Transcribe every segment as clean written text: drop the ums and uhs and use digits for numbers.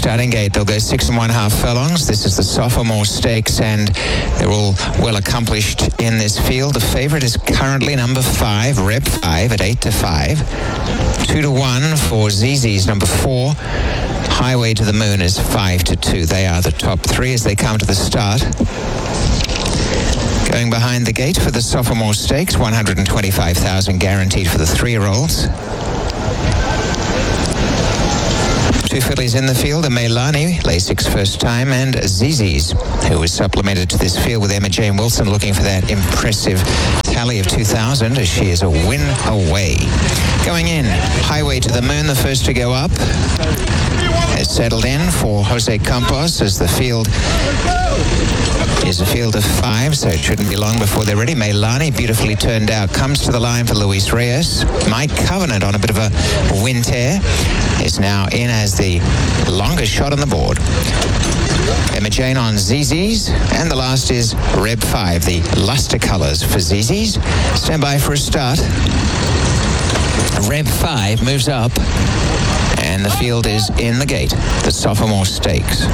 starting gate. They'll go 6 1/2 furlongs. This is the Sophomore Stakes, and they're all well accomplished in this field. The favorite is currently number 5, Reb 5 at 8 to 5. 2 to 1 for ZZ's number 4. Highway to the Moon is 5 to 2. They are the top 3 as they come to the start. Going behind the gate for the Sophomore Stakes, 125,000 guaranteed for the 3-year-olds. 2 fillies in the field, a Meilani, Lasix first time, and ZZ's, who was supplemented to this field with Emma Jane Wilson, looking for that impressive tally of 2,000 as she is a win away. Going in, Highway to the Moon, the first to go up, has settled in for Jose Campos as the field is a field of 5, so it shouldn't be long before they're ready. Meilani, beautifully turned out, comes to the line for Luis Reyes. Mike Covenant on a bit of a wind tear is now in as the longest shot on the board. Emma Jane on ZZ's, and the last is Reb 5, the luster colours for ZZ's. Stand by for a start. Reb 5 moves up, and the field is in the gate, the Sophomore Stakes.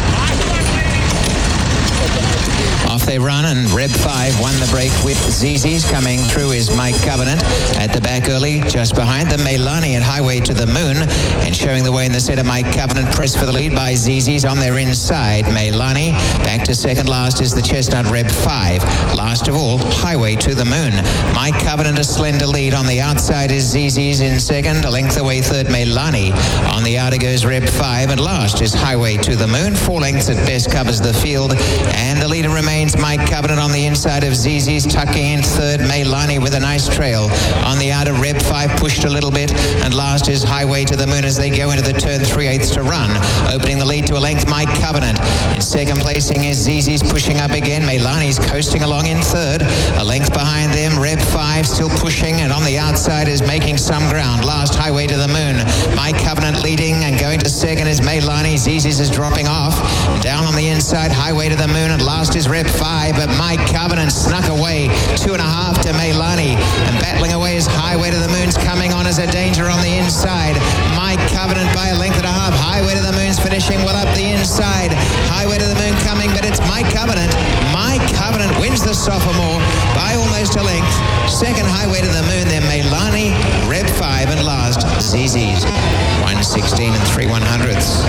Off they run, and Reb 5 won the break with ZZ's. Coming through is Mike Covenant at the back early, just behind them Meilani at Highway to the Moon, and showing the way in the centre, Mike Covenant pressed for the lead by ZZ's on their inside. Meilani back to second last is the chestnut Reb 5. Last of all, Highway to the Moon. Mike Covenant a slender lead. On the outside is ZZ's in second, a length away third Meilani. On the outer goes Reb 5, and last is Highway to the Moon. 4 lengths at best covers the field, and the leader remains Mike Covenant on the inside of ZZ's, tucking in third Meilani with a nice trail. On the outer, Reb 5 pushed a little bit, and last is Highway to the Moon as they go into the turn 3/8 to run. Opening the lead to a length, Mike Covenant. In second placing is ZZ's, pushing up again. Meilani's coasting along in third. A length behind them, Reb 5 still pushing, and on the outside is making some ground. Last, Highway to the Moon. Mike Covenant leading, and going to second is Meilani. ZZ's is dropping off. Down on the inside, Highway to the Moon, and last is Reb 5, but Mike Covenant snuck away 2.5 to Meilani, and battling away as Highway to the Moon's coming on as a danger on the inside. Mike Covenant by a length and a half. Highway to the Moon's finishing well up the inside. Highway to the Moon coming, but it's Mike Covenant. Mike Covenant wins the Sophomore by almost a length. Second, Highway to the Moon, then Meilani, Reb 5, and last, ZZ's. 1:16 and 3/100ths.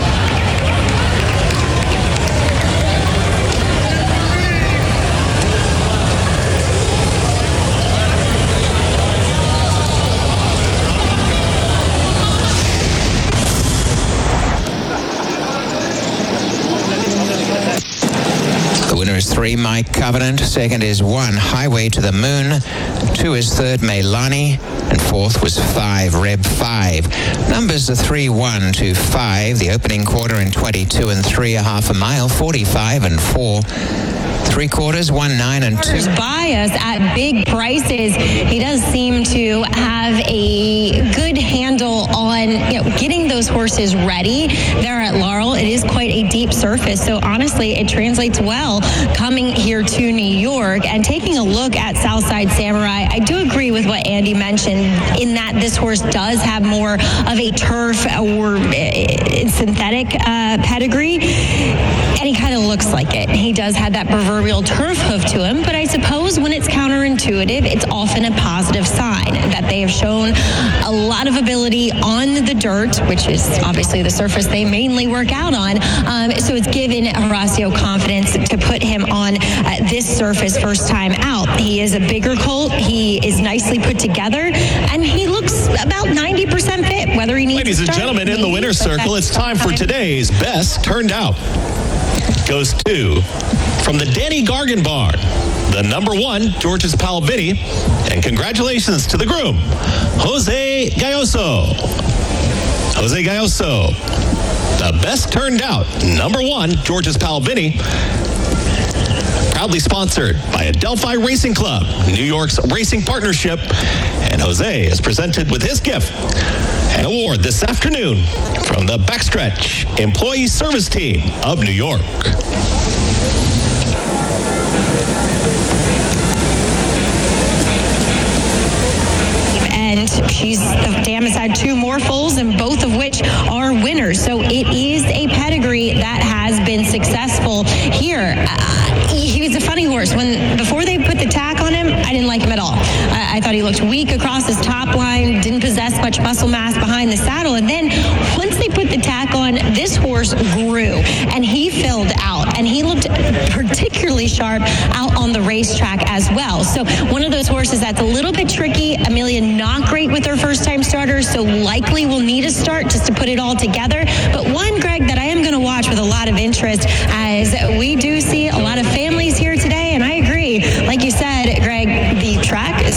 The winner is 3, Mike Covenant. Second is 1, Highway to the Moon. 2 is third, Meilani. And fourth was 5, Reb 5. Numbers are 3, 1 to 5. The opening quarter in 22 and 3 1/2 a mile. 45 and 4 3/4, 1, 9 and 2. Bias at big prices. He does seem to have a good handle on getting those horses ready there at Laurel. It is quite a deep surface, so honestly it translates well coming here to New York. And taking a look at Southside Samurai, I do agree with what Andy mentioned in that this horse does have more of a turf or synthetic pedigree, and he kind of looks like it. He does have that proverbial turf hoof to him, but I suppose when it's counterintuitive, it's often a positive sign that they have shown a lot of ability on the dirt, which is obviously the surface they mainly work out on. So it's given Horacio confidence to put him on this surface first time out. He is a bigger colt. He is nicely put together, and he looks about 90% fit, whether he needs Ladies and gentlemen, in the winner's circle, it's time for today's best turned out. Goes to, from the Danny Gargan barn, the number 1, George's Pal Vinny, and congratulations to the groom, Jose Galloso. Jose Galloso, the best turned out, number 1, George's Pal Vinny, proudly sponsored by Adelphi Racing Club, New York's racing partnership, and Jose is presented with his gift, an award this afternoon from the Backstretch Employee Service Team of New York. And the dam has had 2 more foals, and both of which are winners. So it is a pedigree successful here. He was a funny horse. Before they put the tack on him, I didn't like him at all. I thought he looked weak across his top line, didn't possess much muscle mass behind the saddle. And then once they put the tack on, this horse grew and he filled out, and he looked particularly sharp out on the racetrack as well. So one of those horses that's a little bit tricky. Amelia not great with her first-time starters, so likely will need a start just to put it all together. But one, Greg, that I am going to watch with a lot of interest, as we do see a lot of families